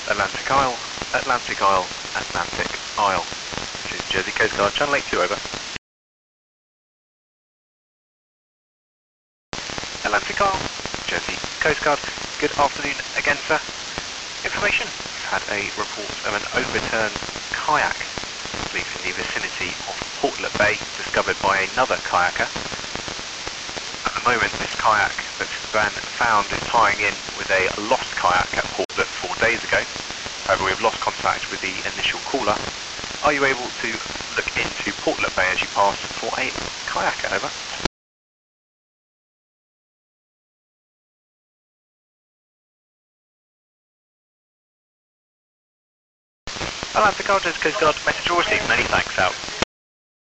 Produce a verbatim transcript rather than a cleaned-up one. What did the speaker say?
Atlantic Isle, Atlantic Isle, Atlantic Isle. This is Jersey Coast Guard, Channel eight two, over. Atlantic Isle, Jersey Coast Guard. Good afternoon again, sir. Information. We've had a report of an overturned kayak, I believe in the vicinity of Portlet Bay, discovered by another kayaker. At the moment, this kayak that's been found is tying in with a lost kayak at Portlet four days ago. However, we've lost contact with the initial caller. Are you able to look into Portlet Bay as you pass for a kayaker, over? Atlantic Isle, Coast Guard, message all received. Many thanks, out.